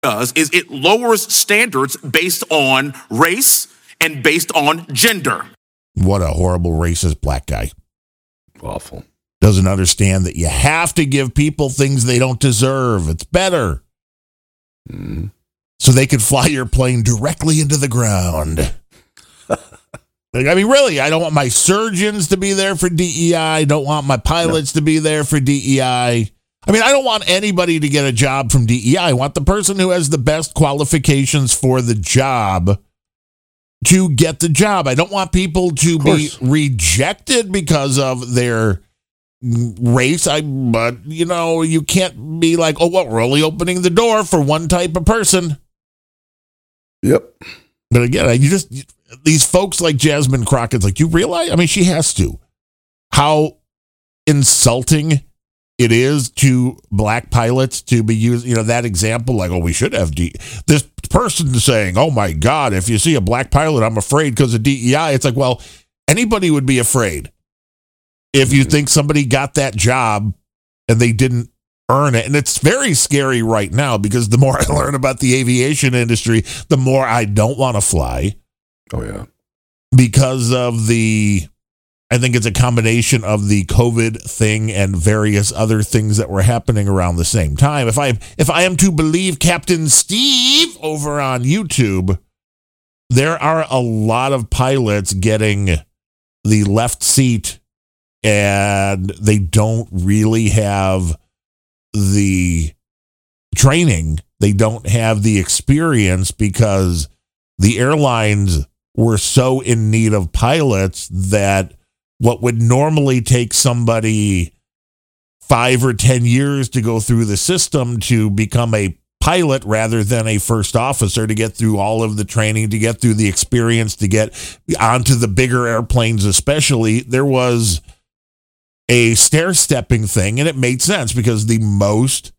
does is it lowers standards based on race and based on gender. What a horrible racist black guy. Awful. Doesn't understand that you have to give people things they don't deserve. It's better. Mm-hmm. So they could fly your plane directly into the ground. I mean, really, I don't want my surgeons to be there for DEI. I don't want my pilots to be there for DEI. I mean, I don't want anybody to get a job from DEI. I want the person who has the best qualifications for the job to get the job. I don't want people to be rejected because of their race. But, you know, you can't be like, oh, what, we're only opening the door for one type of person. Yep. But again, these folks like Jasmine Crockett's like, you realize, I mean, she has to, how insulting it is to black pilots to be used, you know, that example, like, oh, we should have this person saying, oh my God, if you see a black pilot, I'm afraid because of DEI. It's like, well, anybody would be afraid if you think somebody got that job and they didn't earn it. And it's very scary right now because the more I learn about the aviation industry, the more I don't want to fly. Oh, yeah. Because of I think it's a combination of the COVID thing and various other things that were happening around the same time. If I am to believe Captain Steve over on YouTube, there are a lot of pilots getting the left seat and they don't really have the training. They don't have the experience because the airlines were so in need of pilots that what would normally take somebody 5 or 10 years to go through the system to become a pilot rather than a first officer, to get through all of the training, to get through the experience, to get onto the bigger airplanes especially, there was a stair-stepping thing, and it made sense because the most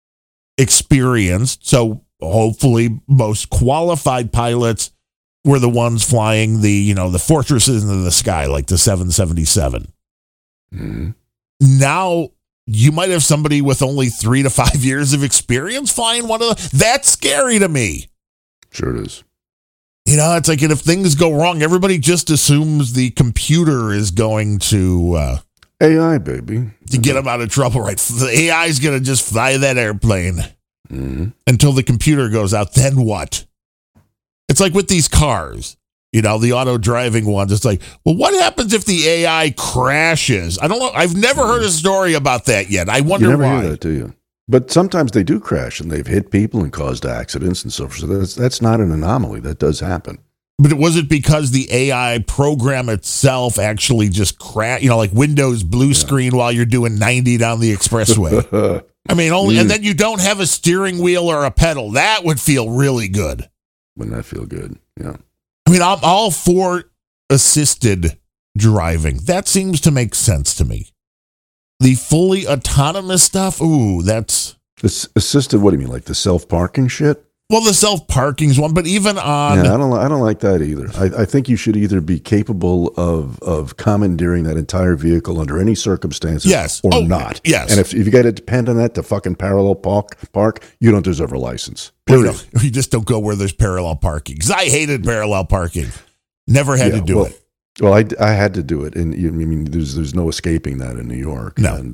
experienced, so hopefully most qualified pilots were the ones flying the fortresses into the sky, like the 777. Mm-hmm. Now, you might have somebody with only 3 to 5 years of experience flying one of the. That's scary to me. Sure it is. You know, it's like, and if things go wrong, everybody just assumes the computer is going to AI, baby, to get them out of trouble, right? The AI is going to just fly that airplane until the computer goes out. Then what? It's like with these cars, you know, the auto driving ones. It's like, well, what happens if the AI crashes? I don't know. I've never heard a story about that yet. I wonder why. You never hear that, do you? But sometimes they do crash and they've hit people and caused accidents and so forth. So that's not an anomaly. That does happen. But was it because the AI program itself actually just crashed, you know, like Windows blue screen while you're doing 90 down the expressway? I mean, and then you don't have a steering wheel or a pedal. That would feel really good. Wouldn't that feel good? Yeah. I mean, I'm all for assisted driving. That seems to make sense to me. The fully autonomous stuff, ooh, that's... Assisted, what do you mean, like the self-parking shit? Well, the self-parking's one, but even on... Yeah, I don't like that either. I think you should either be capable of commandeering that entire vehicle under any circumstances or not. Yes. And if you got to depend on that to fucking parallel park, you don't deserve a license. Period. You just don't go where there's parallel parking. Because I hated parallel parking. Never had to do it. Well, I had to do it, and I mean, there's no escaping that in New York. No. And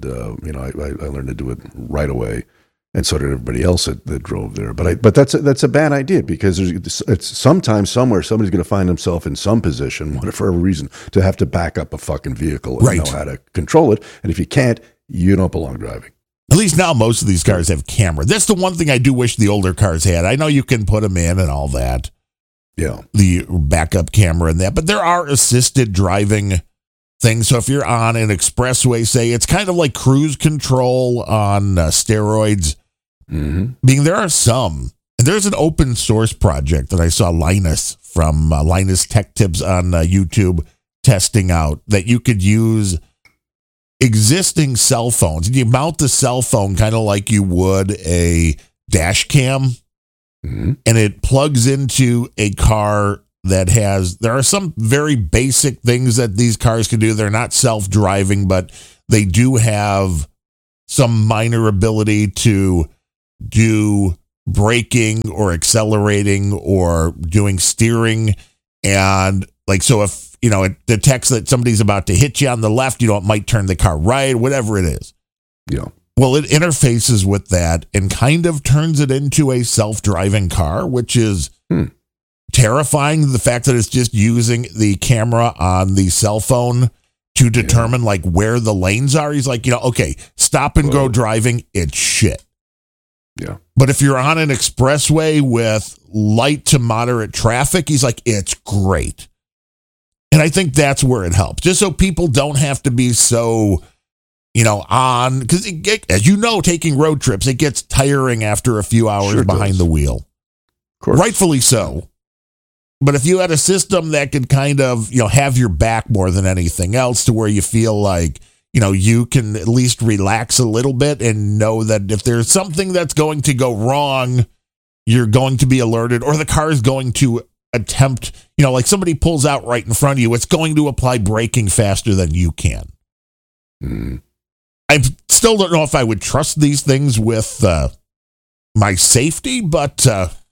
I learned to do it right away. And so did everybody else that drove there. But that's a bad idea because it's sometimes somewhere somebody's going to find himself in some position, whatever reason, to have to back up a fucking vehicle and know how to control it. And if you can't, you don't belong driving. At least now most of these cars have camera. That's the one thing I do wish the older cars had. I know you can put them in and all that. Yeah. The backup camera and that. But there are assisted driving things. So if you're on an expressway, say, it's kind of like cruise control on steroids. Mm-hmm. There are some. There's an open source project that I saw Linus from Linus Tech Tips on YouTube testing out that you could use existing cell phones. And you mount the cell phone kind of like you would a dash cam. Mm-hmm. And it plugs into a car that there are some very basic things that these cars can do. They're not self-driving, but they do have some minor ability to do braking or accelerating or doing steering. And like, so if, it detects that somebody's about to hit you on the left, it might turn the car right, whatever it is. Yeah. Well, it interfaces with that and kind of turns it into a self-driving car, which is terrifying. The fact that it's just using the camera on the cell phone to determine like where the lanes are. He's like, okay, stop and go driving. It's shit. Yeah. But if you're on an expressway with light to moderate traffic, he's like, it's great. And I think that's where it helps. Just so people don't have to be so, on, because as taking road trips, it gets tiring after a few hours behind the wheel. Of course. Rightfully so. But if you had a system that could kind of, have your back more than anything else to where you feel like, you can at least relax a little bit and know that if there's something that's going to go wrong, you're going to be alerted, or the car is going to attempt, like somebody pulls out right in front of you, it's going to apply braking faster than you can. I still don't know if I would trust these things with my safety, but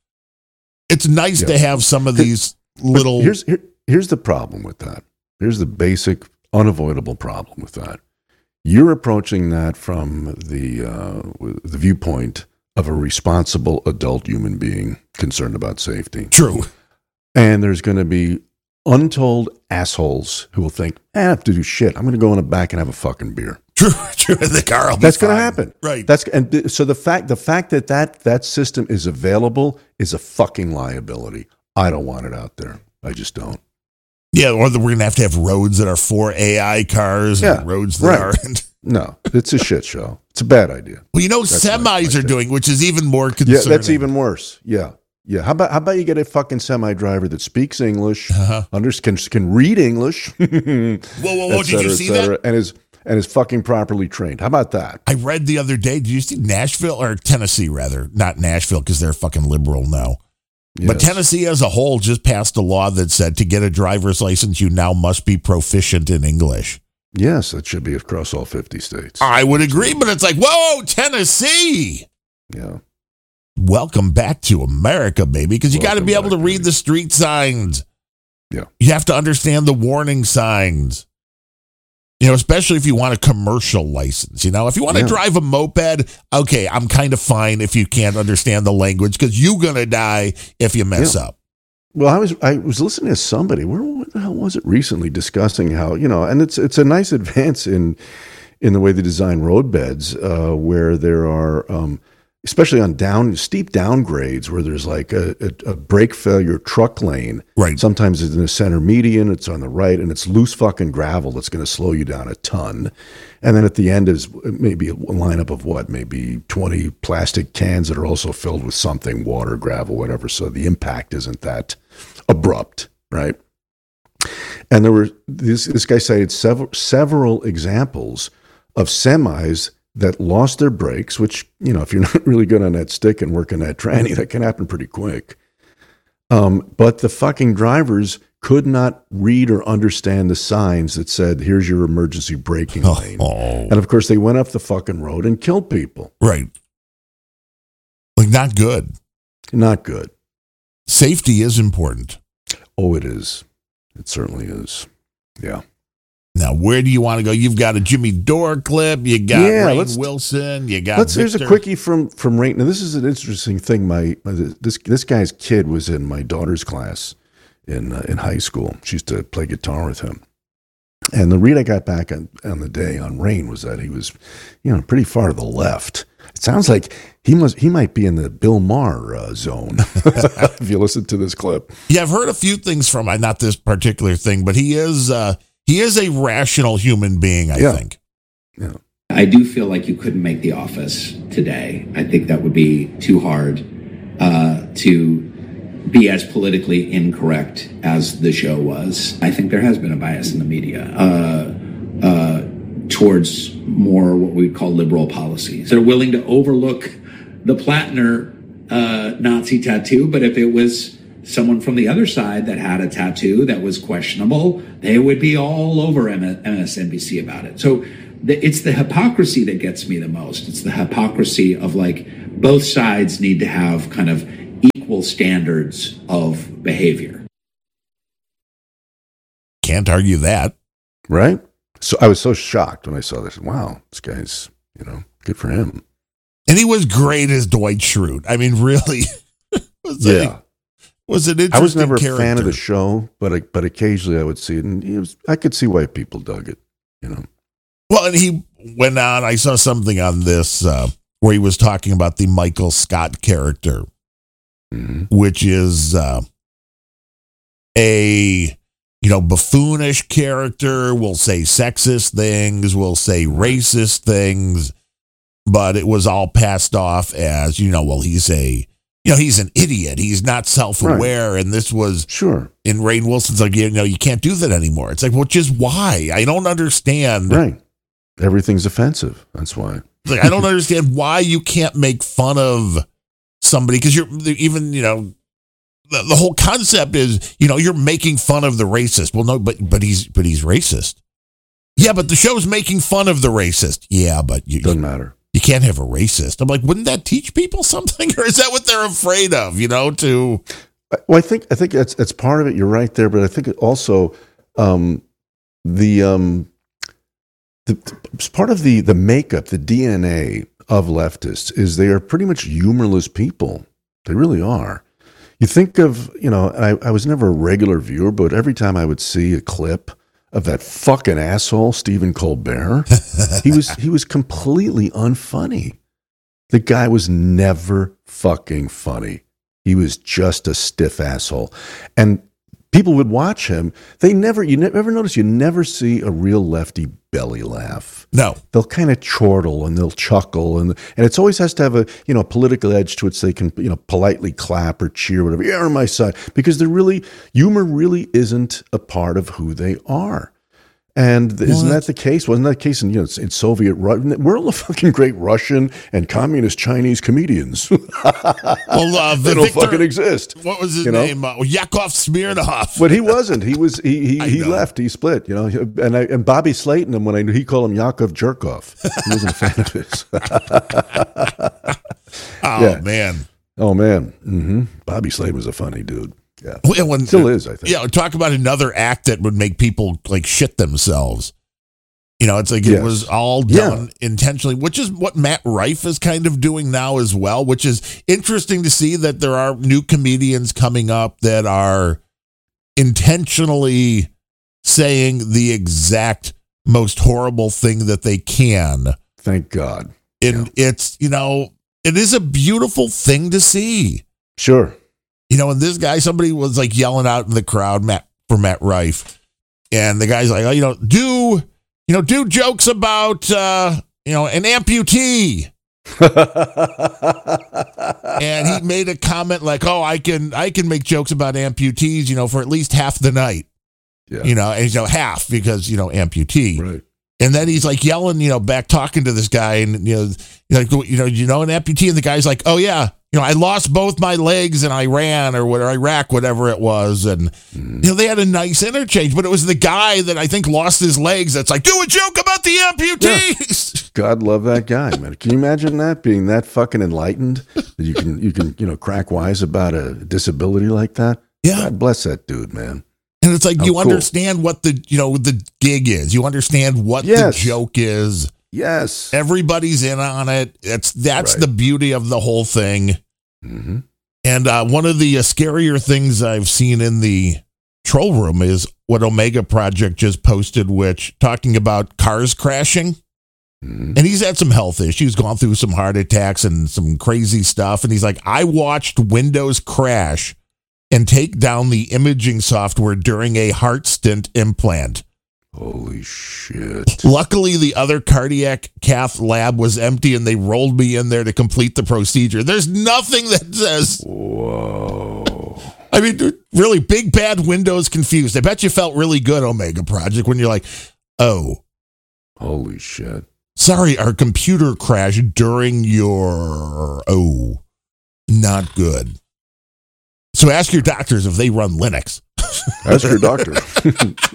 it's nice to have some of these little... Here's the problem with that. Here's the basic, unavoidable problem with that. You're approaching that from the viewpoint of a responsible adult human being concerned about safety. True. And there's going to be untold assholes who will think, I don't have to do shit. I'm going to go in the back and have a fucking beer. True. The car will be That's going to happen. Right. So the fact that system is available is a fucking liability. I don't want it out there. I just don't. Yeah, or we're going to have roads that are for AI cars and roads that aren't. No, it's a shit show. It's a bad idea. Well, semis are doing, which is even more concerning. Yeah, that's even worse. Yeah. Yeah. How about you get a fucking semi driver that speaks English, can read English, whoa, did you see that? And is fucking properly trained. How about that? I read the other day, did you see Tennessee rather, not Nashville because they're fucking liberal now. Yes. But Tennessee as a whole just passed a law that said to get a driver's license, you now must be proficient in English. Yes, that should be across all 50 states. I would agree, but it's like, whoa, Tennessee. Yeah. Welcome back to America, baby, because you got to be able to read the street signs. Yeah. You have to understand the warning signs. Especially if you want a commercial license. If you want to drive a moped, okay, I'm kind of fine if you can't understand the language because you're going to die if you mess up. Well, I was listening to somebody, what the hell was it recently, discussing how, and it's a nice advance in the way they design roadbeds where there are, especially on steep downgrades where there's like a brake failure truck lane. Right. Sometimes it's in the center median, it's on the right, and it's loose fucking gravel that's going to slow you down a ton. And then at the end is maybe a lineup of maybe 20 plastic cans that are also filled with something, water, gravel, whatever. So the impact isn't that abrupt, right? And there were this guy cited several examples of semis that lost their brakes, which, if you're not really good on that stick and working that tranny, that can happen pretty quick. But the fucking drivers could not read or understand the signs that said, here's your emergency braking lane. And of course, they went up the fucking road and killed people. Right. Like, not good. Not good. Safety is important. Oh, it is. It certainly is. Yeah. Now, where do you want to go? You've got a Jimmy Dore clip. You got Rainn Wilson. You got Victor. Here's a quickie from Rainn. Now, this is an interesting thing. This guy's kid was in my daughter's class in high school. She used to play guitar with him. And the read I got back on the day on Rainn was that he was, pretty far to the left. It sounds like he might be in the Bill Maher zone if you listen to this clip. Yeah, I've heard a few things from not this particular thing, but he is a rational human being, I think. Yeah. I do feel like you couldn't make The Office today. I think that would be too hard to be as politically incorrect as the show was. I think there has been a bias in the media towards more what we would call liberal policies. They're willing to overlook the Plattner Nazi tattoo, but if it was someone from the other side that had a tattoo that was questionable, they would be all over MSNBC about it. So it's the hypocrisy that gets me the most. It's the hypocrisy of like both sides need to have kind of equal standards of behavior. Can't argue that. Right? So I was so shocked when I saw this. Wow, this guy's, good for him. And he was great as Dwight Schrute. I mean, really. was an interesting I was never character. a fan of the show, but occasionally I would see it, and I could see why people dug it, Well, and he went on, I saw something on this where he was talking about the Michael Scott character, which is a buffoonish character, will say sexist things, will say racist things, but it was all passed off as, he's he's an idiot. He's not self-aware. Right. And this was in Rainn Wilson's like, you can't do that anymore. It's like, well, just why? I don't understand. Right. Everything's offensive. That's why. Like, I don't understand why you can't make fun of somebody, because you're even, the whole concept is, you're making fun of the racist. Well, no, but he's racist. Yeah, but the show's making fun of the racist. Yeah, but doesn't matter. You can't have a racist. I'm like, wouldn't that teach people something, or is that what they're afraid of? To. Well, I think that's part of it. You're right there, but I think also part of the makeup, the DNA of leftists is they are pretty much humorless people. They really are. You think of, I was never a regular viewer, but every time I would see a clip of that fucking asshole, Stephen Colbert, he was completely unfunny. The guy was never fucking funny. He was just a stiff asshole. And people would watch him. You never notice, you never see a real lefty belly laugh. No. They'll kind of chortle and they'll chuckle, and it always has to have a political edge to it, so they can politely clap or cheer, whatever. Yeah, on my side, because humor really isn't a part of who they are. And isn't that the case? Wasn't that the case in Soviet Russia? We're all the fucking great Russian and communist Chinese comedians. Well, they don't fucking exist. What was his name? Yakov Smirnoff. But he wasn't. He was. He left. He split. And Bobby Slayton, he called him Yakov Jerkoff. He wasn't a fan of his. Man. Oh man. Mm-hmm. Bobby Slayton was a funny dude. Yeah, still is, I think. Yeah, talk about another act that would make people like shit themselves. It's like it was all done intentionally, which is what Matt Rife is kind of doing now as well, which is interesting to see that there are new comedians coming up that are intentionally saying the exact most horrible thing that they can. Thank God. And it's, it is a beautiful thing to see. Sure. And this guy, somebody was like yelling out in the crowd, Matt Rife, and the guy's like, do jokes about, an amputee. And he made a comment like, I can make jokes about amputees, for at least half the night. Yeah. And half because, amputee. Right. And then he's like yelling, back talking to this guy, and an amputee, and the guy's like, oh yeah. I lost both my legs in Iran or Iraq, whatever it was. And, they had a nice interchange, but it was the guy that I think lost his legs that's like, do a joke about the amputees. Yeah. God love that guy, man. Can you imagine that, being that fucking enlightened? That you can crack wise about a disability like that? Yeah. God bless that dude, man. And it's like, you understand what the gig is. You understand what the joke is. Yes. Everybody's in on it. That's right. The beauty of the whole thing. Mm-hmm. And one of the scarier things I've seen in the troll room is what Omega Project just posted, which talking about cars crashing. Mm-hmm. And he's had some health issues, gone through some heart attacks and some crazy stuff. And he's like, I watched Windows crash and take down the imaging software during a heart stent implant. Holy shit. Luckily, the other cardiac cath lab was empty, and they rolled me in there to complete the procedure. There's nothing that says... Whoa. I mean, dude, really, big bad Windows confused. I bet you felt really good, Omega Project, when you're like, oh. Holy shit. Sorry, our computer crashed during your... Oh, not good. So ask your doctors if they run Linux. Ask your doctor.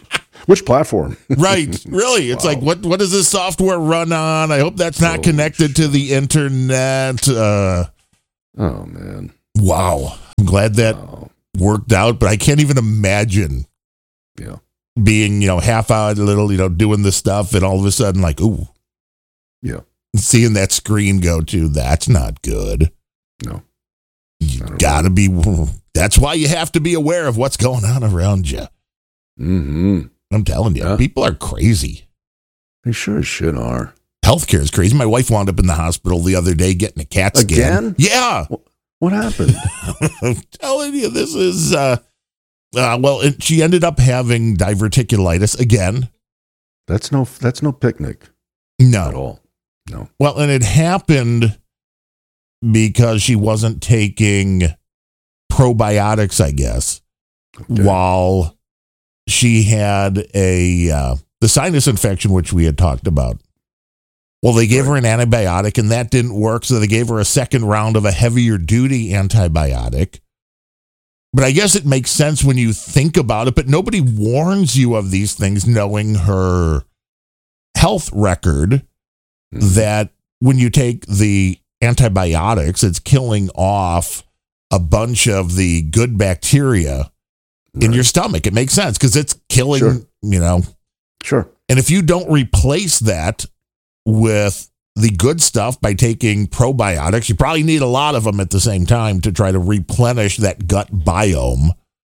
Which platform? Right. Really. It's like, what does this software run on? I hope that's not connected to the internet. Oh, man. Wow. I'm glad that worked out, but I can't even imagine being, half hour little, doing this stuff and all of a sudden like, ooh. Yeah. Seeing that screen go to, that's not good. No. You gotta be, that's why you have to be aware of what's going on around you. Mm-hmm. I'm telling you, people are crazy. They sure as shit are. Healthcare is crazy. My wife wound up in the hospital the other day getting a CAT scan. Again? Yeah. What happened? I'm telling you, this is, she ended up having diverticulitis again. That's no picnic. No. At all. No. Well, and it happened because she wasn't taking probiotics, I guess, while she had the sinus infection, which we had talked about. Well, they gave her an antibiotic and that didn't work. So they gave her a second round of a heavier duty antibiotic. But I guess it makes sense when you think about it, but nobody warns you of these things knowing her health record, that when you take the antibiotics, it's killing off a bunch of the good bacteria in your stomach. It makes sense because it's killing, Sure. And if you don't replace that with the good stuff by taking probiotics, you probably need a lot of them at the same time to try to replenish that gut biome.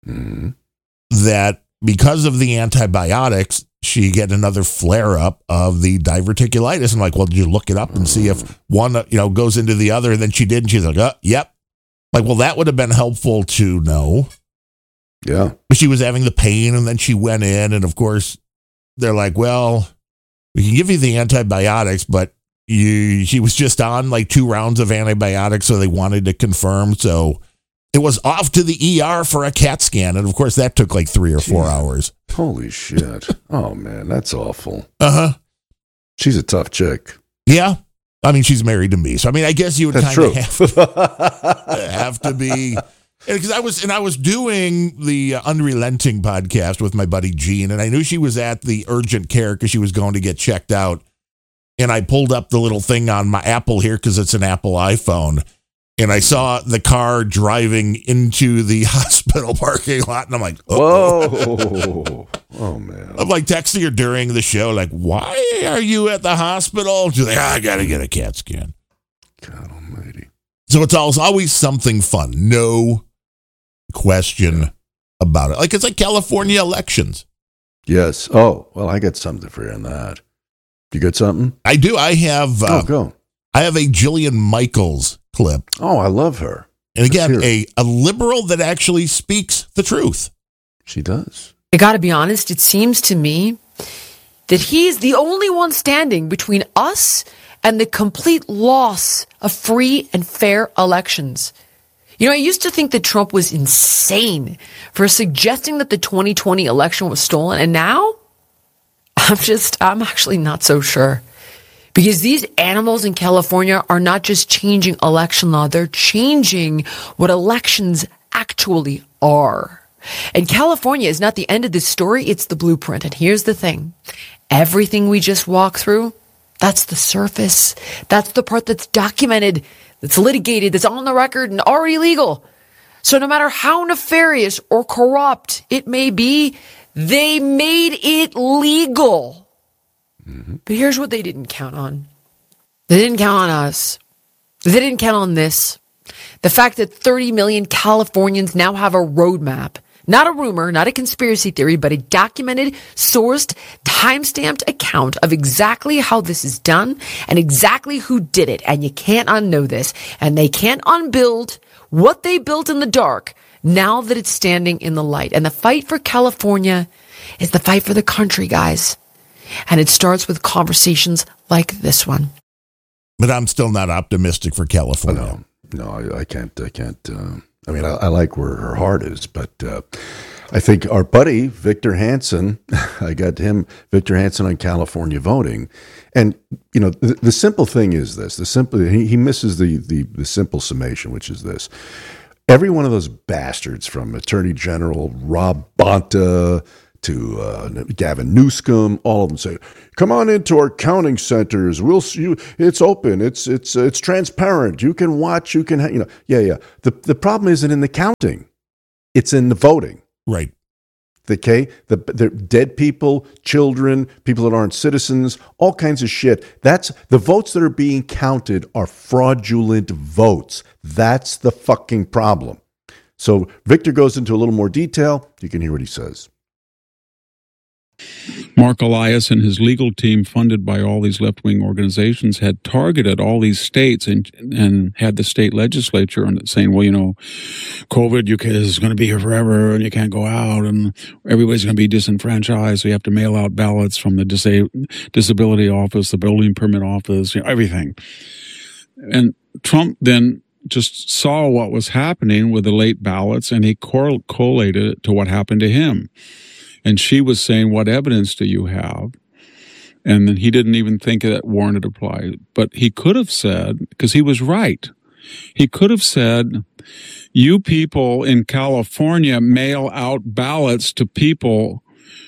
That because of the antibiotics, she get another flare up of the diverticulitis. I'm like, well, did you look it up and see if one, goes into the other? And then she did. And she's like, yep. Like, well, that would have been helpful to know. Yeah. But she was having the pain and then she went in. And of course, they're like, well, we can give you the antibiotics, but she was just on like 2 rounds of antibiotics. So they wanted to confirm. So it was off to the ER for a CAT scan. And of course, that took like 3 or 4 hours. Holy shit. Oh, man, that's awful. Uh-huh. She's a tough chick. Yeah. I mean, she's married to me. So, I mean, I guess you would kind of have to be. Because I was doing the Unrelenting podcast with my buddy Gene, and I knew she was at the urgent care because she was going to get checked out. And I pulled up the little thing on my Apple here because it's an Apple iPhone. And I saw the car driving into the hospital parking lot. And I'm like, whoa. Oh, man. I'm like texting her during the show, like, why are you at the hospital? She's like, I got to get a CAT scan. God almighty. So it's always something fun. No question about it. Like, it's like California elections. Yes. Oh, well, I got something for you on that. You got something? I do. I have. Go. I have a Jillian Michaels clip. Oh, I love her. And again, a liberal that actually speaks the truth. She does. I got to be honest, it seems to me that he's the only one standing between us and the complete loss of free and fair elections. I used to think that Trump was insane for suggesting that the 2020 election was stolen. And now I'm actually not so sure. Because these animals in California are not just changing election law, they're changing what elections actually are. And California is not the end of this story, it's the blueprint. And here's the thing. Everything we just walked through, that's the surface. That's the part that's documented, that's litigated, that's on the record and already legal. So no matter how nefarious or corrupt it may be, they made it legal. But here's what they didn't count on. They didn't count on us. They didn't count on this. The fact that 30 million Californians now have a roadmap. Not a rumor, not a conspiracy theory, but a documented, sourced, time-stamped account of exactly how this is done and exactly who did it. And you can't unknow this. And they can't unbuild what they built in the dark now that it's standing in the light. And the fight for California is the fight for the country, guys. And it starts with conversations like this one. But I'm still not optimistic for California. No, I can't. I mean, I like where her heart is, but I think our buddy, Victor Hansen, I got him, Victor Hansen on California voting. And, the simple thing is this, he misses the simple summation, which is this. Every one of those bastards from Attorney General Rob Bonta Gavin Newsom. All of them say, "Come on into our counting centers. We'll see you. It's open. It's transparent. You can watch. You can yeah. The problem isn't in the counting; it's in the voting. Right. Okay, the dead people, children, people that aren't citizens, all kinds of shit. That's the votes that are being counted are fraudulent votes. That's the fucking problem." So Victor goes into a little more detail. You can hear what he says. Mark Elias and his legal team, funded by all these left-wing organizations, had targeted all these states and had the state legislature saying, well, COVID is going to be here forever and you can't go out and everybody's going to be disenfranchised. So you have to mail out ballots from the disability office, the building permit office, everything. And Trump then just saw what was happening with the late ballots and he correlated it to what happened to him. And she was saying, what evidence do you have? And then he didn't even think that warranted apply. But he could have said, because he was right, he could have said, you people in California mail out ballots to people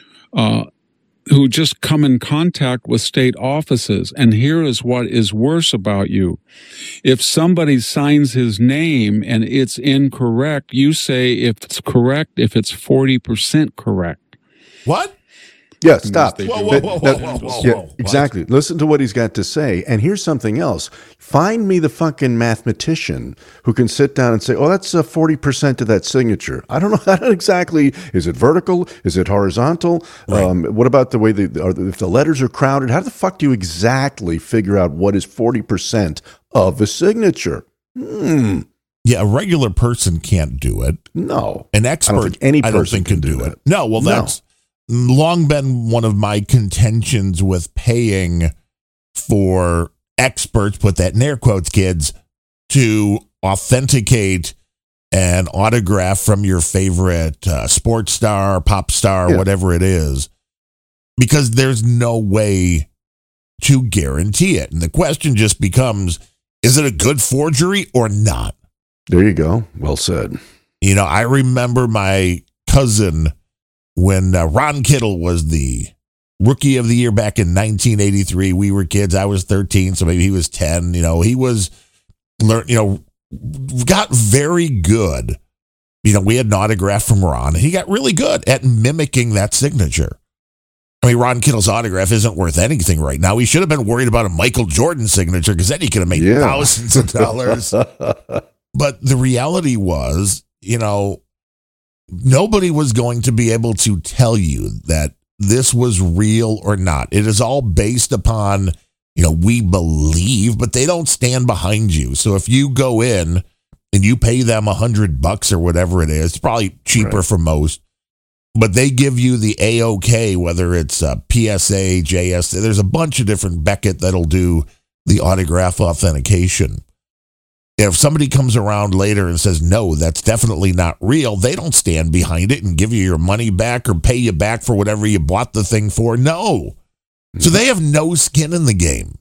who just come in contact with state offices. And here is what is worse about you. If somebody signs his name and it's incorrect, you say if it's correct, if it's 40% correct. What? Yeah, stop. Whoa. Yeah, exactly. Listen to what he's got to say. And here's something else. Find me the fucking mathematician who can sit down and say, oh, that's 40% of that signature. I don't know how exactly. Is it vertical? Is it horizontal? Right. What about the way if the letters are crowded? How the fuck do you exactly figure out what is 40% of a signature? Yeah, a regular person can't do it. No. An expert, I don't think can do it. No, well, that's long been one of my contentions with paying for experts, put that in air quotes, kids, to authenticate an autograph from your favorite sports star, pop star, whatever it is, because there's no way to guarantee it. And the question just becomes, is it a good forgery or not? There you go. Well said. I remember my cousin when Ron Kittle was the rookie of the year back in 1983. We were kids. I was 13, so maybe he was 10. He was, got very good. We had an autograph from Ron, and he got really good at mimicking that signature. I mean, Ron Kittle's autograph isn't worth anything right now. He should have been worried about a Michael Jordan signature because then he could have made thousands of dollars. But the reality was, nobody was going to be able to tell you that this was real or not. It is all based upon, we believe, but they don't stand behind you. So if you go in and you pay them $100 or whatever it is, it's probably cheaper for most, but they give you the AOK, whether it's PSA, JS, there's a bunch of different Beckett that'll do the autograph authentication. If somebody comes around later and says, no, that's definitely not real, they don't stand behind it and give you your money back or pay you back for whatever you bought the thing for. No. So they have no skin in the game.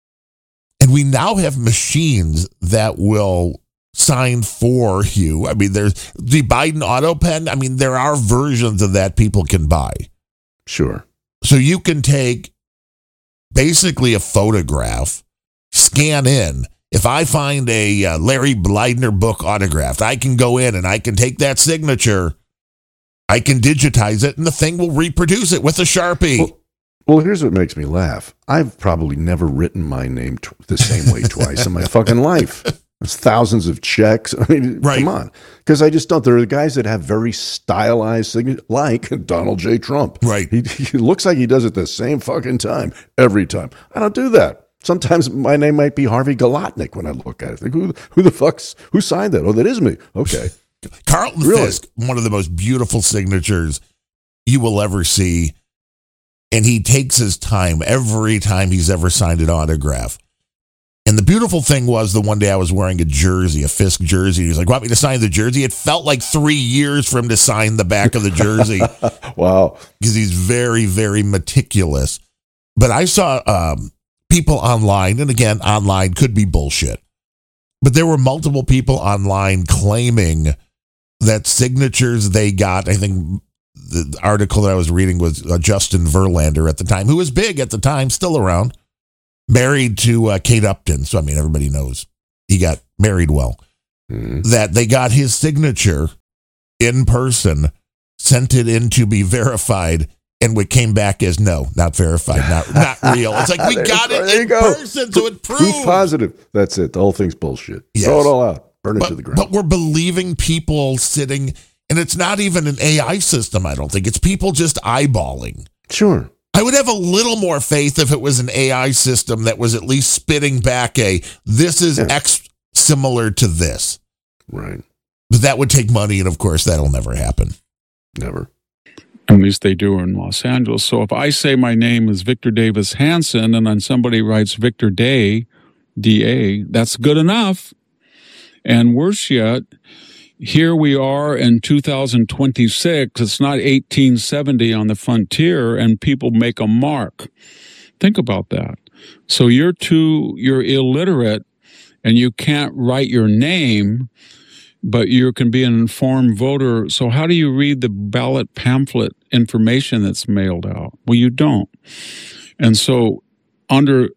And we now have machines that will sign for you. I mean, there's the Biden auto pen. I mean, there are versions of that people can buy. Sure. So you can take basically a photograph, scan in. If I find a Larry Bleidner book autographed, I can go in and I can take that signature, I can digitize it, and the thing will reproduce it with a Sharpie. Well, here's what makes me laugh. I've probably never written my name the same way twice in my fucking life. There's thousands of checks. I mean, come on. Because I just don't. There are guys that have very stylized signatures, like Donald J. Trump. Right. He looks like he does it the same fucking time, every time. I don't do that. Sometimes my name might be Harvey Galatnik when I look at it. Think, who signed that? Oh, that is me. Okay. Carlton Fisk, one of the most beautiful signatures you will ever see. And he takes his time every time he's ever signed an autograph. And the beautiful thing was the one day I was wearing a jersey, a Fisk jersey. He was like, want me to sign the jersey? It felt like 3 years for him to sign the back of the jersey. Wow. Because he's very, very meticulous. But I saw people online, and again, online could be bullshit, but there were multiple people online claiming that signatures they got, I think the article that I was reading was Justin Verlander at the time, who was big at the time, still around, married to Kate Upton. So, I mean, everybody knows he got married well. That they got his signature in person, sent it in to be verified, and what came back as no, not verified, not real. It's like, we got it in person, so it proves. Proof positive. That's it. The whole thing's bullshit. Yes. Throw it all out. Burn it to the ground. But we're believing people sitting, and it's not even an AI system, I don't think. It's people just eyeballing. Sure. I would have a little more faith if it was an AI system that was at least spitting back this is X similar to this. Right. But that would take money, and of course, that'll never happen. Never. At least they do in Los Angeles. So if I say my name is Victor Davis Hanson, and then somebody writes Victor Day, D-A, that's good enough. And worse yet, here we are in 2026. It's not 1870 on the frontier, and people make a mark. Think about that. So you're illiterate, and you can't write your name, but you can be an informed voter. So how do you read the ballot pamphlet information that's mailed out? Well, you don't. And so under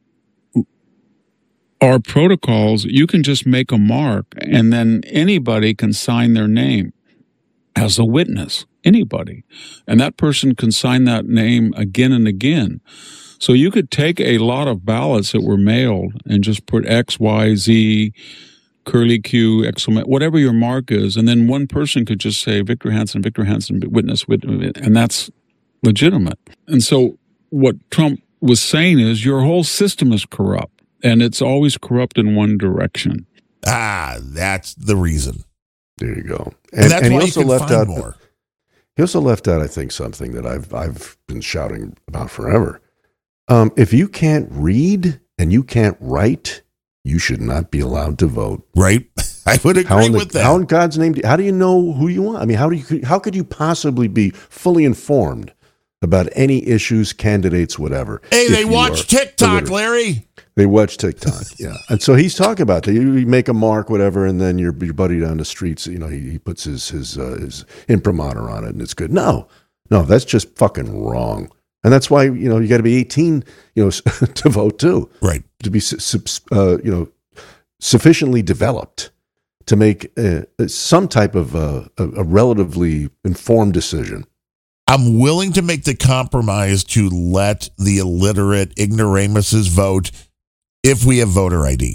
our protocols, you can just make a mark, and then anybody can sign their name as a witness, anybody. And that person can sign that name again and again. So you could take a lot of ballots that were mailed and just put X, Y, Z, curly Q, exclamation, whatever your mark is, and then one person could just say Victor Hanson, witness, and that's legitimate. And so what Trump was saying is your whole system is corrupt, and it's always corrupt in one direction. That's the reason. There you go. And that's why he also left out more. He also left out, I think, something that I've been shouting about forever. If you can't read and you can't write, you should not be allowed to vote. Right? I would agree with that. How in God's name, how do you know who you want? I mean, how could you possibly be fully informed about any issues, candidates, whatever? Hey, they watch TikTok, Larry. They watch TikTok, yeah. And so he's talking about that. You make a mark, whatever, and then your buddy down the streets, he puts his imprimatur on it, and it's good. No, that's just fucking wrong. And that's why, you got to be 18, to vote too. Right. To be, sufficiently developed to make some type of a relatively informed decision. I'm willing to make the compromise to let the illiterate ignoramuses vote if we have voter ID.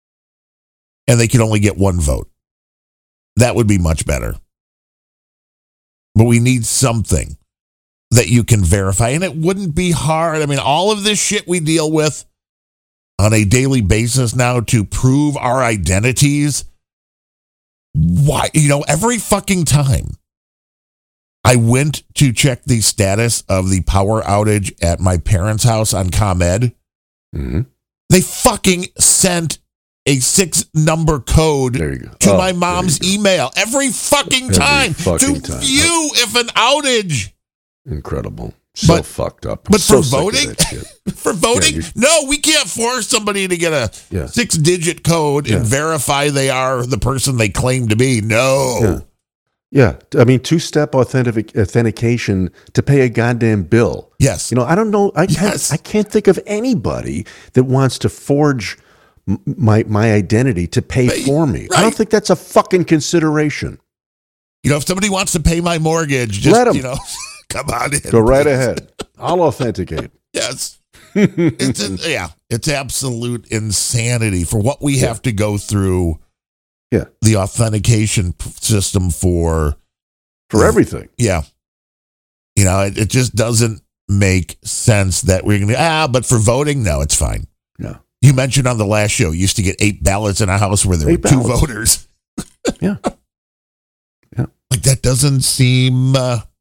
And they can only get one vote. That would be much better. But we need something that you can verify. And it wouldn't be hard. I mean, all of this shit we deal with on a daily basis now to prove our identities. Why? Every fucking time I went to check the status of the power outage at my parents' house on ComEd, they fucking sent a 6-number code to my mom's email every fucking time to view if an outage. Incredible. So fucked up. But for voting? For voting? No, we can't force somebody to get a 6-digit code and verify they are the person they claim to be. No. Yeah. I mean, 2-step authentication to pay a goddamn bill. Yes. I don't know. I can't think of anybody that wants to forge my identity to pay for me. Right. I don't think that's a fucking consideration. If somebody wants to pay my mortgage, just, let them. Come on in. Go right ahead. I'll authenticate. Yes. It's absolute insanity for what we have to go through. Yeah. The authentication system for everything. Yeah. It just doesn't make sense that we're going to, but for voting, no, it's fine. No. You mentioned on the last show, you used to get 8 ballots in a house where there were 2 voters. Yeah. Yeah. Like that doesn't seem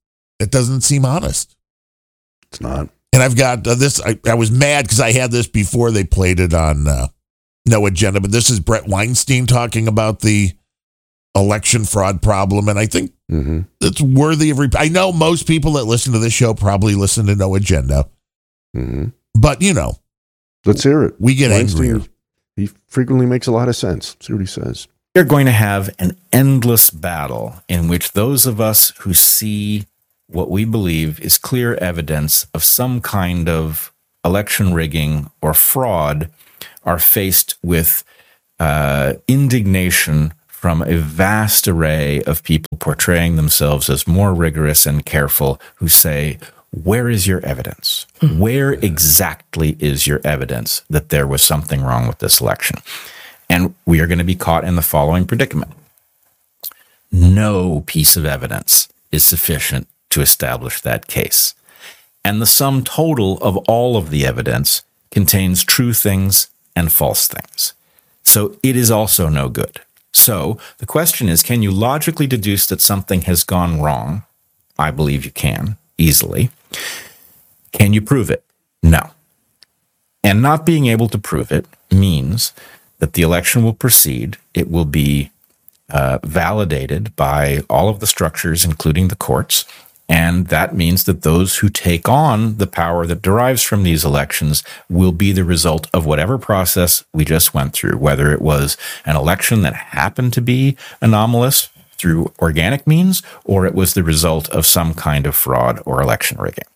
honest. It's not. And I've got this. I was mad because I had this before they played it on No Agenda. But this is Brett Weinstein talking about the election fraud problem. And I think it's worthy of I know most people that listen to this show probably listen to No Agenda. But, let's hear it. We get angrier. He frequently makes a lot of sense. See what he says. We're going to have an endless battle in which those of us who see what we believe is clear evidence of some kind of election rigging or fraud are faced with indignation from a vast array of people portraying themselves as more rigorous and careful, who say, where is your evidence? Where exactly is your evidence that there was something wrong with this election? And we are going to be caught in the following predicament. No piece of evidence is sufficient to establish that case. And the sum total of all of the evidence contains true things and false things. So it is also no good. So the question is, can you logically deduce that something has gone wrong? I believe you can, easily. Can you prove it? No. And not being able to prove it means that the election will proceed. It will be validated by all of the structures, including the courts. And that means that those who take on the power that derives from these elections will be the result of whatever process we just went through, whether it was an election that happened to be anomalous through organic means, or it was the result of some kind of fraud or election rigging.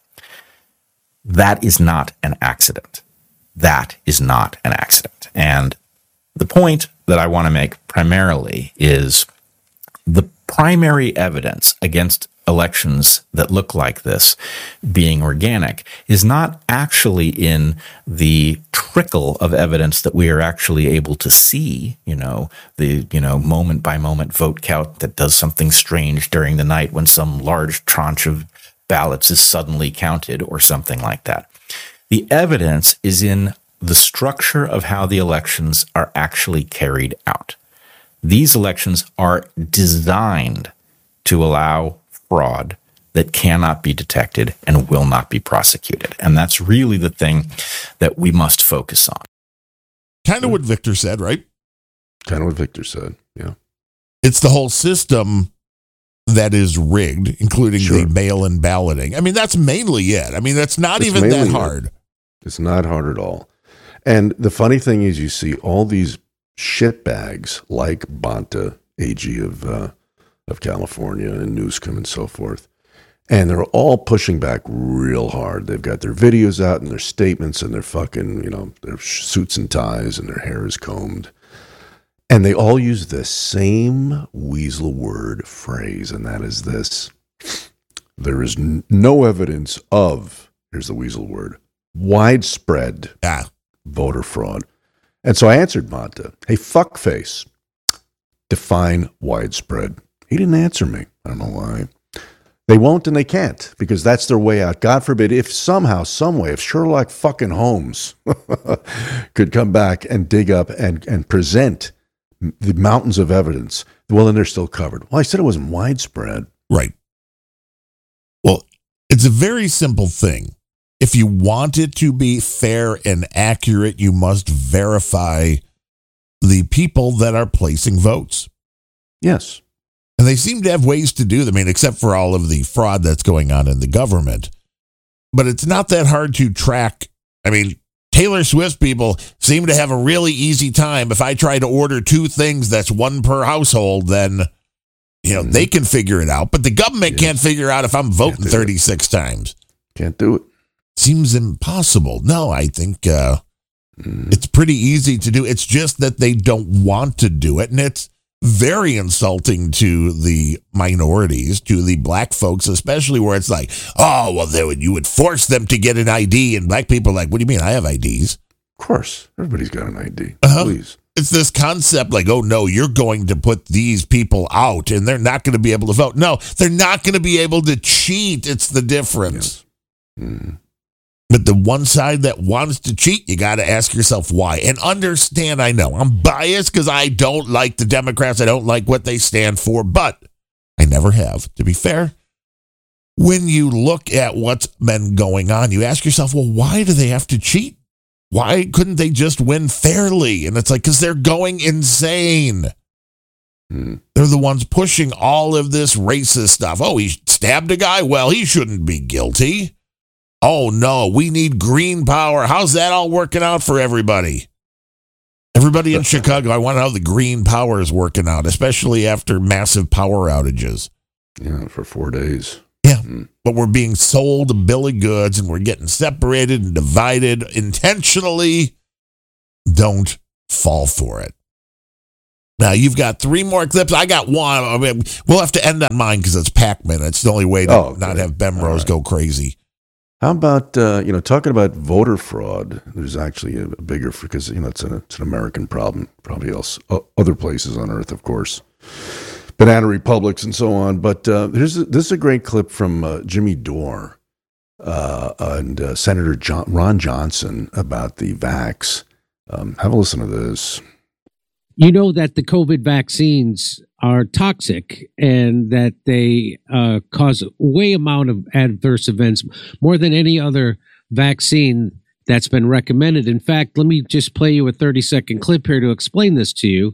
That is not an accident. That is not an accident. And the point that I want to make primarily is the primary evidence against elections that look like this being organic is not actually in the trickle of evidence that we are actually able to see, the moment by moment vote count that does something strange during the night when some large tranche of ballots is suddenly counted or something like that. The evidence is in the structure of how the elections are actually carried out. These elections are designed to allow fraud that cannot be detected and will not be prosecuted. And that's really the thing that we must focus on. Kind of what Victor said, right? Kind of what Victor said, yeah. It's the whole system that is rigged, including the mail-in balloting. I mean, that's mainly it. I mean, that's not even that hard. It's not hard at all. And the funny thing is you see all these shitbags like Bonta, AG of California, and Newsom and so forth. And they're all pushing back real hard. They've got their videos out and their statements and their fucking, their suits and ties and their hair is combed. And they all use the same weasel word phrase, and that is this. There is no evidence of, here's the weasel word, widespread voter fraud. And so I answered Bonta, hey, fuckface, define widespread. He didn't answer me. I don't know why. They won't and they can't, because that's their way out. God forbid, if somehow, some way, if Sherlock fucking Holmes could come back and dig up and present the mountains of evidence, well, then they're still covered. Well, I said it wasn't widespread. Right. Well, it's a very simple thing. If you want it to be fair and accurate, you must verify the people that are placing votes. Yes. And they seem to have ways to do that. I mean, except for all of the fraud that's going on in the government. But it's not that hard to track. I mean, Taylor Swift people seem to have a really easy time. If I try to order two things that's one per household, then, they can figure it out. But the government can't figure out if I'm voting 36 times. Can't do it. Seems impossible. No, I think it's pretty easy to do. It's just that they don't want to do it. And it's very insulting to the minorities, to the black folks, especially where it's like, oh, well, you would force them to get an ID. And black people are like, what do you mean? I have IDs. Of course. Everybody's got an ID. Please. It's this concept like, oh, no, you're going to put these people out and they're not going to be able to vote. No, they're not going to be able to cheat. It's the difference. Yes. But the one side that wants to cheat, you got to ask yourself why. And understand, I know, I'm biased because I don't like the Democrats. I don't like what they stand for, but I never have, to be fair. When you look at what's been going on, you ask yourself, well, why do they have to cheat? Why couldn't they just win fairly? And it's like, because they're going insane. They're the ones pushing all of this racist stuff. Oh, he stabbed a guy? Well, he shouldn't be guilty. Oh, no, we need green power. How's that all working out for everybody? Everybody in Chicago, I want to know how the green power is working out, especially after massive power outages. Yeah, for 4 days. Yeah, but we're being sold a bill of goods and we're getting separated and divided intentionally. Don't fall for it. Now, you've got 3 more clips. I got one. I mean, we'll have to end on mine because it's Pac-Man. It's the only way to not have Ben Rose go crazy. How about, talking about voter fraud? There's actually a bigger, because, it's an American problem, probably else, other places on earth, of course. Banana republics and so on. But this is a great clip from Jimmy Dore and Senator Ron Johnson about the vax. Have a listen to this. You know that the COVID vaccines are toxic and that they cause way amount of adverse events, more than any other vaccine that's been recommended. In fact, let me just play you a 30-second clip here to explain this to you.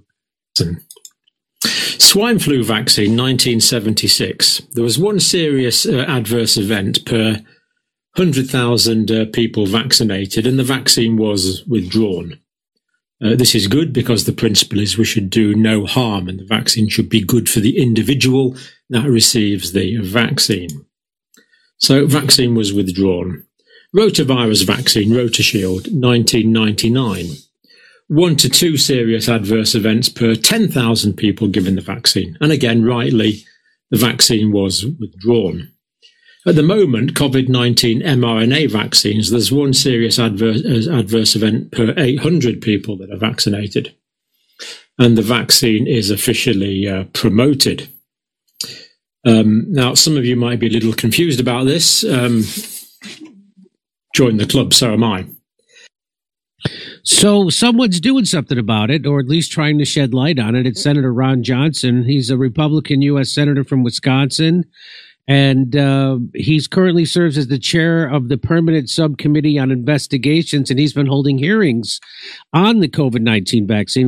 Swine flu vaccine, 1976. There was one serious adverse event per 100,000 people vaccinated, and the vaccine was withdrawn. This is good because the principle is we should do no harm, and the vaccine should be good for the individual that receives the vaccine. So vaccine was withdrawn. Rotavirus vaccine, RotaShield, 1999. 1 to 2 serious adverse events per 10,000 people given the vaccine. And again, rightly, the vaccine was withdrawn. At the moment, COVID-19 mRNA vaccines, there's 1 serious adverse event per 800 people that are vaccinated. And the vaccine is officially promoted. Now, some of you might be a little confused about this. Join the club, so am I. So someone's doing something about it, or at least trying to shed light on it. It's Senator Ron Johnson. He's a Republican U.S. Senator from Wisconsin. And he's currently serves as the chair of the Permanent Subcommittee on Investigations, and he's been holding hearings on the COVID-19 vaccine.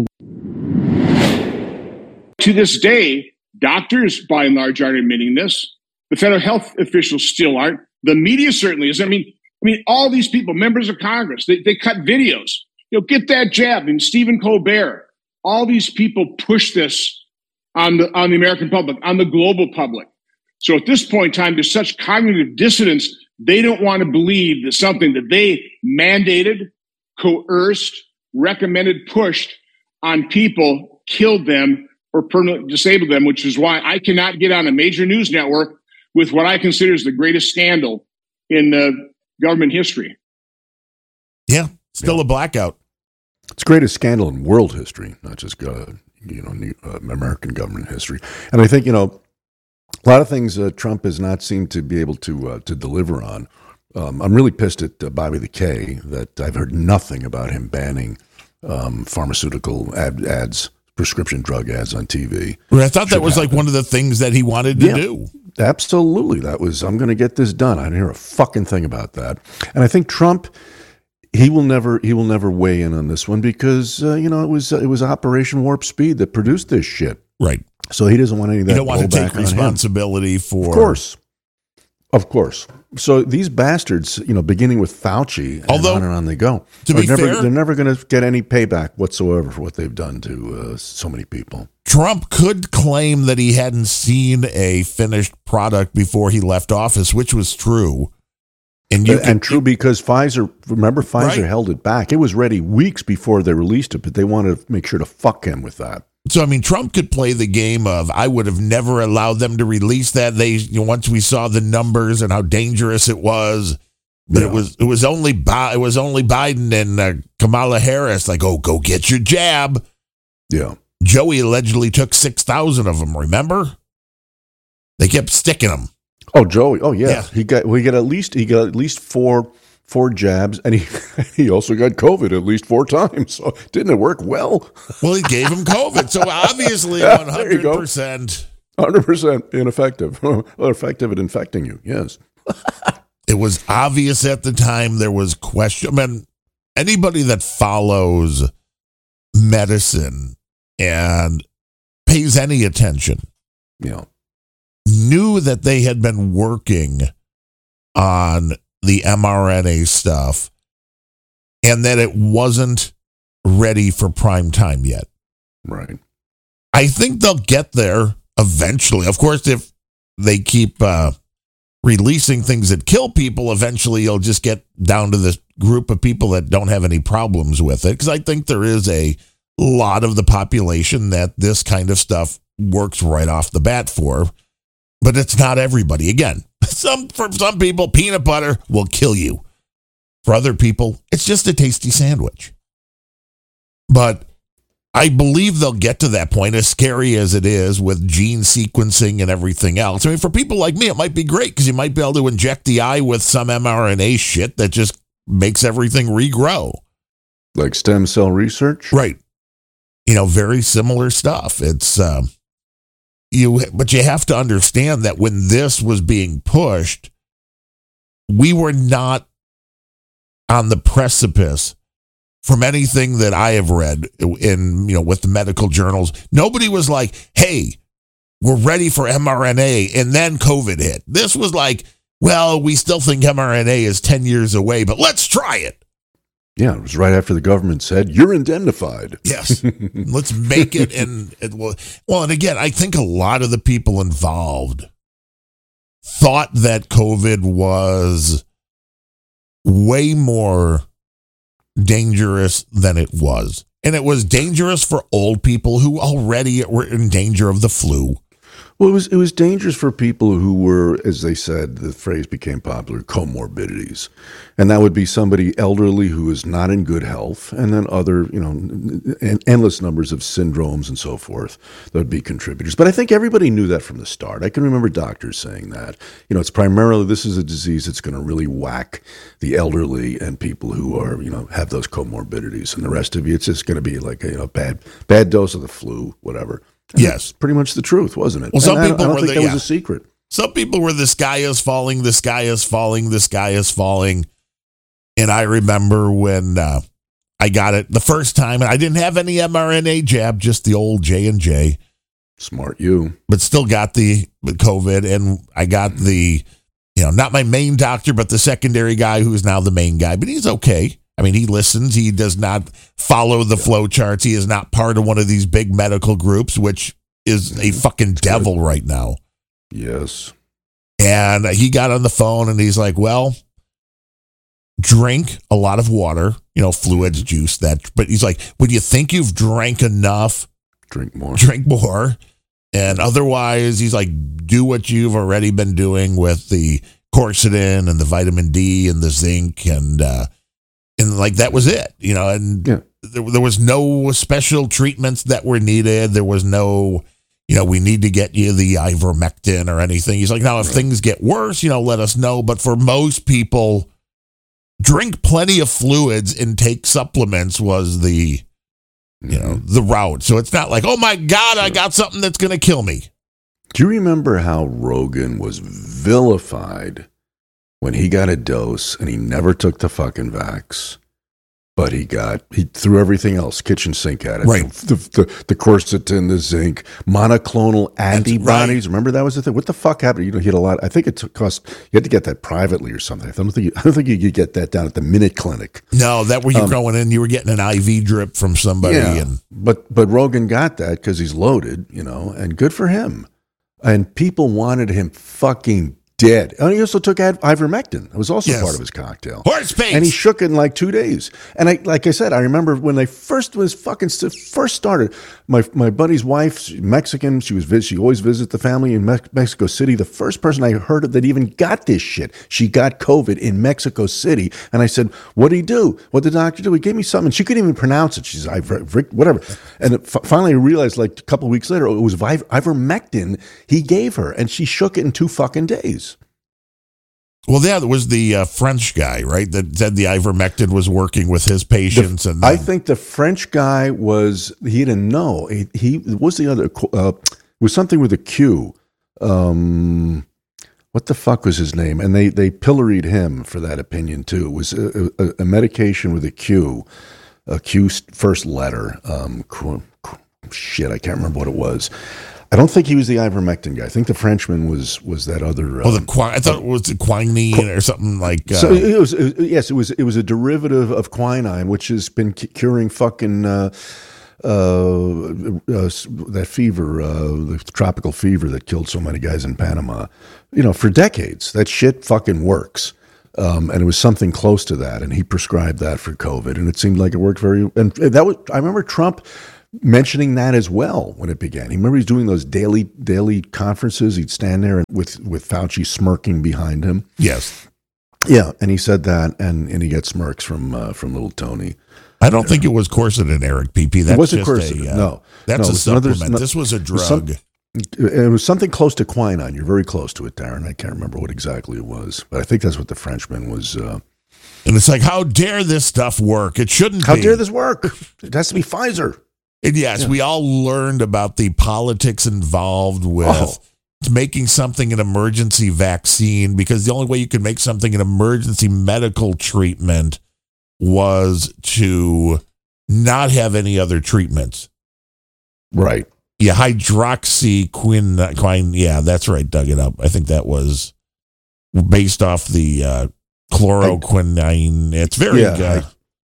To this day, doctors, by and large, aren't admitting this. The federal health officials still aren't. The media certainly isn't. I mean, all these people, members of Congress, they cut videos. Get that jab. And Stephen Colbert, all these people push this on the American public, on the global public. So at this point in time, there's such cognitive dissonance, they don't want to believe that something that they mandated, coerced, recommended, pushed on people killed them or permanently disabled them, which is why I cannot get on a major news network with what I consider is the greatest scandal in government history. Yeah, still a blackout. It's the greatest scandal in world history, not just American government history. And I think, a lot of things Trump has not seemed to be able to deliver on. I'm really pissed at Bobby the K that I've heard nothing about him banning pharmaceutical ads, prescription drug ads on TV. I thought that was like one of the things that he wanted to do. Absolutely. That was, I'm going to get this done. I didn't hear a fucking thing about that. And I think Trump, he will never weigh in on this one because, it was Operation Warp Speed that produced this shit. Right. So he doesn't want any of that. You don't want to take responsibility for. Of course. So these bastards, beginning with Fauci, and on they go. They're never going to get any payback whatsoever for what they've done to so many people. Trump could claim that he hadn't seen a finished product before he left office, which was true. And true because Pfizer held it back. It was ready weeks before they released it, but they wanted to make sure to fuck him with that. So, Trump could play the game of, I would have never allowed them to release that. Once we saw the numbers and how dangerous it was, but it was only Biden and Kamala Harris, like, oh, go get your jab. Yeah. Joey allegedly took 6,000 of them, remember? They kept sticking them. Oh, Joey. Oh, yeah. He got at least four jabs, and he also got COVID at least 4 times. So didn't it work well? Well, he gave him COVID, so obviously 100%. 100% ineffective. Effective at infecting you, yes. It was obvious at the time. There was question. Anybody that follows medicine and pays any attention knew that they had been working on the mRNA stuff and that it wasn't ready for prime time yet. Right. I think they'll get there eventually. Of course, if they keep releasing things that kill people, eventually you'll just get down to this group of people that don't have any problems with it. Because I think there is a lot of the population that this kind of stuff works right off the bat for, but it's not everybody. Again, for some people, peanut butter will kill you. For other people, it's just a tasty sandwich. But I believe they'll get to that point, as scary as it is with gene sequencing and everything else. I mean, for people like me, it might be great because you might be able to inject the eye with some mRNA shit that just makes everything regrow. Like stem cell research? Right. Very similar stuff. It's, but you have to understand that when this was being pushed, we were not on the precipice. From anything that I have read in, with the medical journals, nobody was like, hey, we're ready for mRNA, and then COVID hit. This was like, well, we still think mRNA is 10 years away, but let's try it. Yeah, it was right after the government said, you're indemnified. Yes, let's make it. And again, I think a lot of the people involved thought that COVID was way more dangerous than it was. And it was dangerous for old people who already were in danger of the flu. Well, it was dangerous for people who were, as they said, the phrase became popular, comorbidities. And that would be somebody elderly who is not in good health, and then other, endless numbers of syndromes and so forth that would be contributors. But I think everybody knew that from the start. I can remember doctors saying that. It's primarily, this is a disease that's going to really whack the elderly and people who are, have those comorbidities. And the rest of you, it's just going to be like a bad dose of the flu, whatever. And yes, pretty much the truth, wasn't it? Well, some people I don't think that was a secret. Some people were, the sky is falling, the sky is falling, the sky is falling. And I remember when I got it the first time, and I didn't have any mRNA jab, just the old J&J. Smart you. But still got the COVID, and I got the, not my main doctor, but the secondary guy who's now the main guy. But he's okay. I mean, he listens. He does not follow the flow charts. He is not part of one of these big medical groups, which is a fucking devil right now. Yes. And he got on the phone and he's like, well, drink a lot of water, fluids, juice, that. But he's like, when you think you've drank enough, drink more. And otherwise, he's like, do what you've already been doing with the quercetin and the vitamin D and the zinc and like that was it, and there was no special treatments that were needed. There was no, we need to get you the ivermectin or anything. He's like, now, if things get worse, let us know. But for most people, drink plenty of fluids and take supplements was the, the route. So it's not like, oh my God, I got something that's going to kill me. Do you remember how Rogan was vilified when he got a dose and he never took the fucking vax, but he threw everything else, kitchen sink at it. Right. The quercetin, the zinc, monoclonal antibodies. Right. Remember that was the thing? What the fuck happened? He had a lot. I think it cost, you had to get that privately or something. I don't think you could get that down at the Minute Clinic. No, that where you're going in, you were getting an IV drip from somebody. Yeah, but Rogan got that because he's loaded, and good for him. And people wanted him fucking dead. And he also took ivermectin. It was also part of his cocktail. Horse face. And he shook it in like 2 days. And like I said, I remember when they first started, my buddy's wife, Mexican, she always visits the family in Mexico City. The first person I heard of that even got this shit, she got COVID in Mexico City. And I said, what did he do? What did the doctor do? He gave me something. She couldn't even pronounce it. She's whatever. And finally I realized like a couple of weeks later, it was ivermectin he gave her. And she shook it in 2 fucking days. Well, there was the French guy, right, that said the ivermectin was working with his patients. I think the French guy he didn't know. He was the other, was something with a Q. What the fuck was his name? And they pilloried him for that opinion, too. It was a medication with a Q first letter. Shit, I can't remember what it was. I don't think he was the ivermectin guy. I think the Frenchman was that other. I thought it was the quinine or something like. So it was a derivative of quinine, which has been curing fucking that fever, the tropical fever that killed so many guys in Panama, for decades. That shit fucking works. And it was something close to that. And he prescribed that for COVID. And it seemed like it worked I remember Trump mentioning that as well when it began. He remember he's doing those daily conferences. He'd stand there with Fauci smirking behind him. Yes. Yeah. And he said that and he got smirks from little Tony. I don't think it was quercetin, Eric PP. That's it wasn't just quercetin. No. That's no, a supplement. This was a drug. It was something close to quinine. You're very close to it, Darren. I can't remember what exactly it was, but I think that's what the Frenchman was. And it's like, how dare this stuff work? It shouldn't How be. dare this work? It has to be Pfizer. And yes, we all learned about the politics involved with making something an emergency vaccine, because the only way you could make something an emergency medical treatment was to not have any other treatments. Right. Yeah, hydroxyquinine. Yeah, that's right. Dug it up. I think that was based off the chloroquine. It's very good.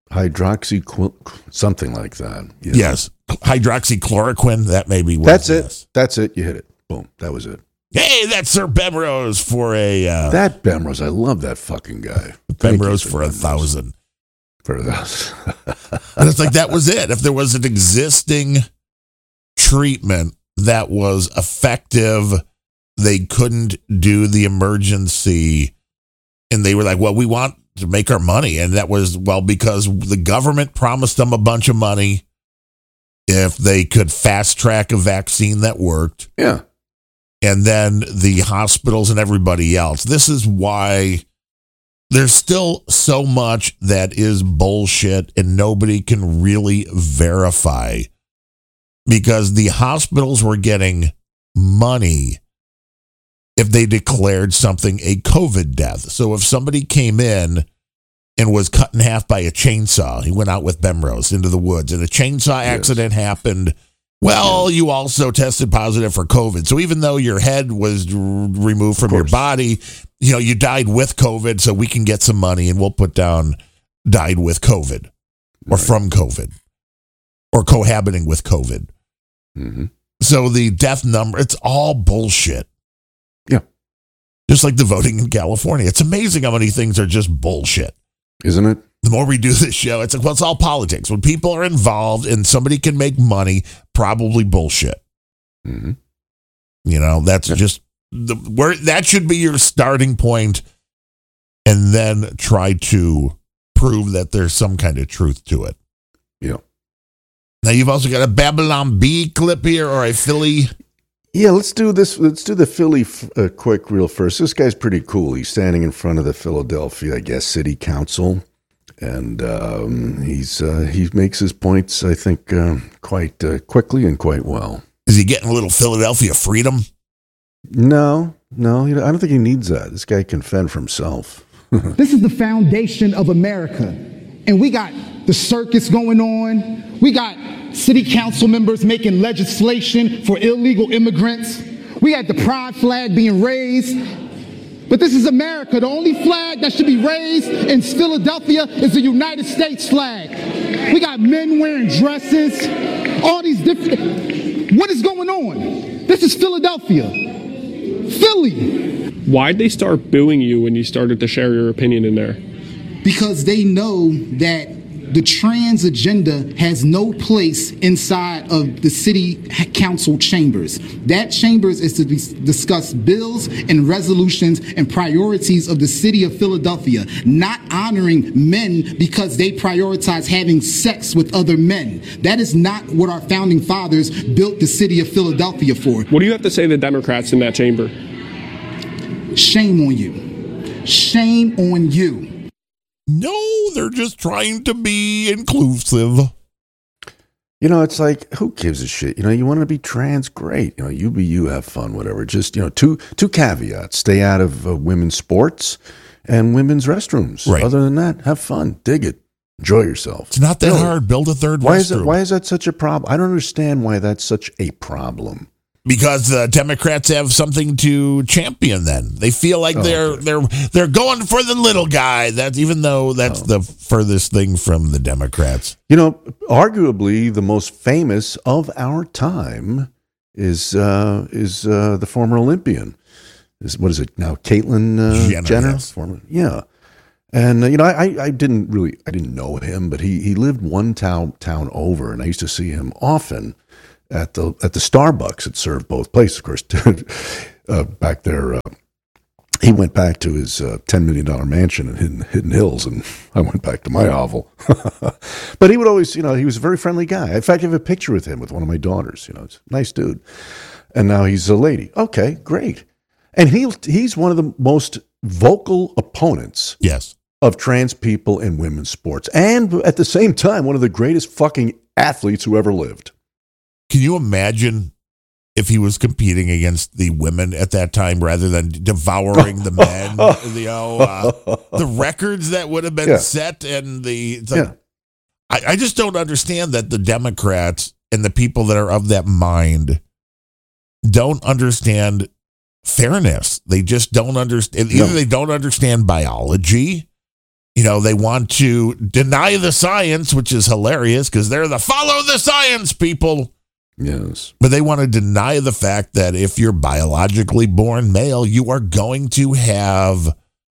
Something like that. Yeah. Yes, hydroxychloroquine. That may be what That's it it. is. That's it. You hit it. Boom. That was it. Hey, that's Sir Bemrose for a... that Bemrose. I love that fucking guy. Bemrose for 1,000. For 1,000. And it's like, that was it. If there was an existing treatment that was effective, they couldn't do the emergency. And they were like, well, we want to make our money. And that was, because the government promised them a bunch of money if they could fast track a vaccine that worked. Yeah. And then the hospitals and everybody else. This is why there's still so much that is bullshit and nobody can really verify, because the hospitals were getting money if they declared something a COVID death. So if somebody came in and was cut in half by a chainsaw, he went out with Bemrose into the woods and a chainsaw accident happened. Well, you also tested positive for COVID. So even though your head was removed from your body, you died with COVID, so we can get some money and we'll put down died with COVID or from COVID or cohabiting with COVID. Mm-hmm. So the death number, it's all bullshit. Yeah. Just like the voting in California. It's amazing how many things are just bullshit. Isn't it? The more we do this show, it's like, well, it's all politics. When people are involved and somebody can make money, probably bullshit. Mm-hmm. That's just that should be your starting point, and then try to prove that there's some kind of truth to it. Yeah. Now you've also got a Babylon Bee clip here, or a Philly. Yeah, let's do this. Let's do the Philly quick reel first. This guy's pretty cool. He's standing in front of the Philadelphia, I guess, City Council. And he makes his points, I think, quite quickly and quite well. Is he getting a little Philadelphia freedom? No, I don't think he needs that. This guy can fend for himself. This is the foundation of America. And we got the circus going on. We got city council members making legislation for illegal immigrants. We had the pride flag being raised. But this is America. The only flag that should be raised in Philadelphia is the United States flag. We got men wearing dresses, all these different... What is going on? This is Philadelphia. Philly. Why'd they start booing you when you started to share your opinion in there? Because they know that the trans agenda has no place inside of the city council chambers. That chambers is to discuss bills and resolutions and priorities of the city of Philadelphia, not honoring men because they prioritize having sex with other men. That is not what our founding fathers built the city of Philadelphia for. What do you have to say to the Democrats in that chamber? Shame on you. Shame on you. No, they're just trying to be inclusive. It's like, who gives a shit? You want to be trans, great. You be you, have fun, whatever. Just, two caveats. Stay out of women's sports and women's restrooms. Right. Other than that, have fun. Dig it. Enjoy yourself. It's not that hard. Build a third restroom. Why is that such a problem? I don't understand why that's such a problem. because the Democrats have something to champion. Then they feel like they're going for the little guy. That's even though that's the furthest thing from the Democrats. You know, arguably the most famous of our time is the former Olympian. What is it now? Caitlyn Jenner. Yes. Yeah. And you know, I didn't know him, but he lived one town over, and I used to see him often at the Starbucks that served both places. Of course, back there, he went back to his $10 million mansion in Hidden Hills, and I went back to my hovel. But he would always, you know, he was a very friendly guy. In fact, I have a picture with him with one of my daughters. You know, it's a nice dude. And now he's a lady. Okay, great. And he's one of the most vocal opponents. Yes. Of trans people in women's sports, and at the same time, one of the greatest fucking athletes who ever lived. Can you imagine if he was competing against the women at that time rather than devouring the men? The records that would have been set, and I just don't understand that the Democrats and the people that are of that mind don't understand fairness. They just don't understand. Either they don't understand biology. You know, they want to deny the science, which is hilarious because they're the follow the science people. Yes. But they want to deny the fact that if you're biologically born male, you are going to have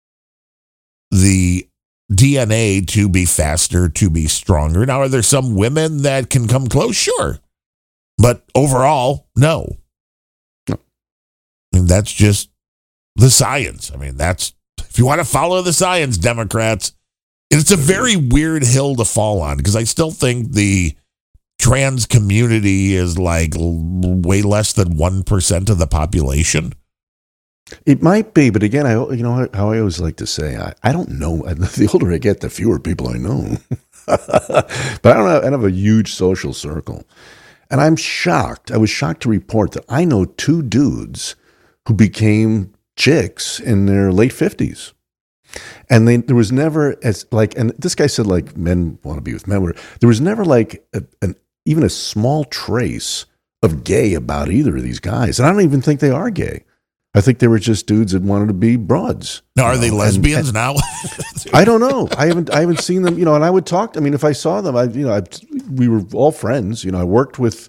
the DNA to be faster, to be stronger. Now, are there some women that can come close? Sure. But overall, no. I mean, that's just the science. I mean, if you want to follow the science, Democrats, it's a very weird hill to fall on because I still think the trans community is like way less than 1% of the population. It might be, but again, you know how I always like to say, I don't know. The older I get, the fewer people I know. But I don't have a huge social circle. And I'm shocked. I was shocked to report that I know two dudes who became chicks in their late 50s. And there was never and this guy said like men want to be with men. There was never like even a small trace of gay about either of these guys. And I don't even think they are gay. I think they were just dudes that wanted to be broads. Now, are they lesbians now? I don't know. I haven't seen them, you know, and I would talk. I mean, if I saw them, we were all friends. You know, I worked with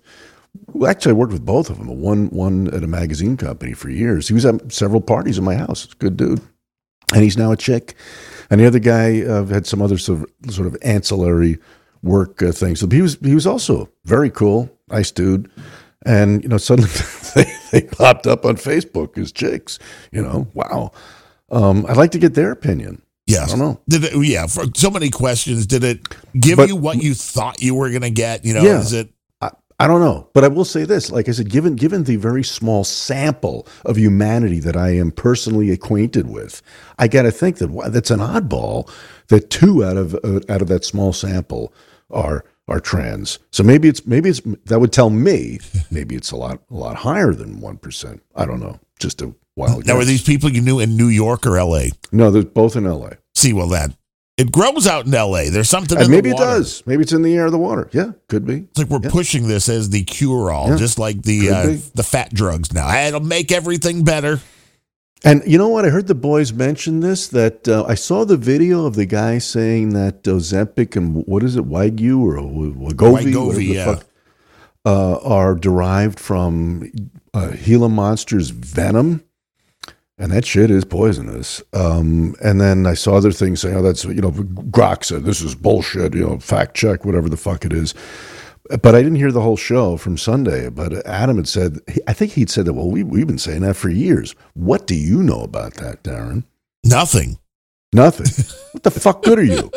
both of them. One at a magazine company for years. He was at several parties in my house. It's a good dude. And he's now a chick. And the other guy had some other sort of ancillary work things. So he was also very cool, nice dude. And, you know, suddenly they popped up on Facebook as chicks. You know, wow. I'd like to get their opinion. Yes. I don't know. For so many questions. Did it give you what you thought you were going to get? You know, is it? I don't know, but I will say this: like I said, given the very small sample of humanity that I am personally acquainted with, I got to think that's an oddball that 2 out of that small sample are trans. So maybe it's that would tell me maybe it's a lot higher than 1%. I don't know. Just a wild guess. Now, are these people you knew in New York or L.A.? No, they're both in L.A. See, well, it grows out in L.A. There's something in maybe the water. It does. Maybe it's in the air or the water. Yeah, could be. It's like we're pushing this as the cure-all, just like the fat drugs now. It'll make everything better. And you know what? I heard the boys mention this, that I saw the video of the guy saying that Ozempic and what is it, Wagyu or Wegovy, are derived from Gila Monster's venom. And that shit is poisonous. And then I saw other things saying, that's, you know, Grok said, this is bullshit, you know, fact check, whatever the fuck it is. But I didn't hear the whole show from Sunday. But Adam had said, I think he'd said that, well, we've been saying that for years. What do you know about that, Darren? Nothing. What the fuck good are you?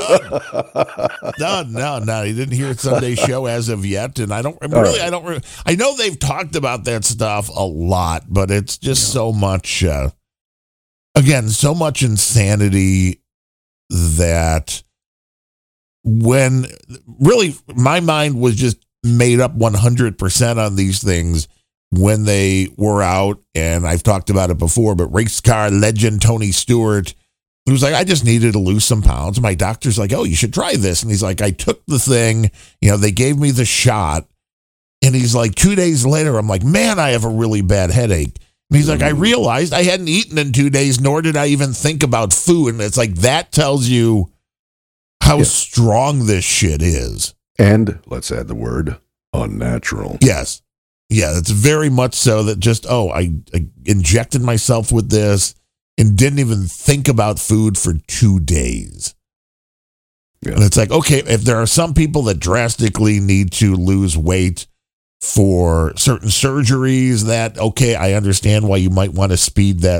No. He didn't hear Sunday's show as of yet. And I know they've talked about that stuff a lot, but it's just so much, so much insanity that when really my mind was just made up 100% on these things when they were out. And I've talked about it before, but race car legend Tony Stewart, he was like, I just needed to lose some pounds. My doctor's like, oh, you should try this. And he's like, I took the thing, you know, they gave me the shot And he's like, 2 days later, I'm like, man, I have a really bad headache. And he's like, I realized I hadn't eaten in 2 days, nor did I even think about food. And it's like, that tells you how strong this shit is. And let's add the word unnatural. Yes. Yeah, it's very much so that just, I injected myself with this and didn't even think about food for 2 days. Yeah. And it's like, okay, if there are some people that drastically need to lose weight for certain surgeries, that, okay, I understand why you might want to speed that